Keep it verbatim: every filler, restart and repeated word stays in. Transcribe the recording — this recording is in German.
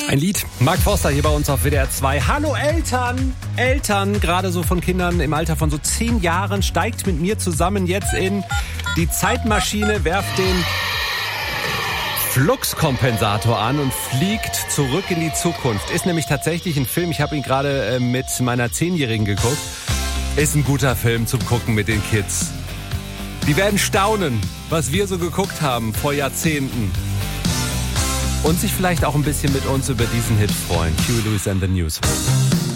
Ein Lied. Mark Forster hier bei uns auf W D R zwei. Hallo Eltern! Eltern, gerade so von Kindern im Alter von so zehn Jahren, steigt mit mir zusammen jetzt in die Zeitmaschine, werft den Fluxkompensator an und fliegt zurück in die Zukunft. Ist nämlich tatsächlich ein Film, ich habe ihn gerade äh, mit meiner Zehnjährigen geguckt. Ist ein guter Film zum Gucken mit den Kids. Die werden staunen, was wir so geguckt haben vor Jahrzehnten. Und sich vielleicht auch ein bisschen mit uns über diesen Hit freuen. Huey Lewis and the News.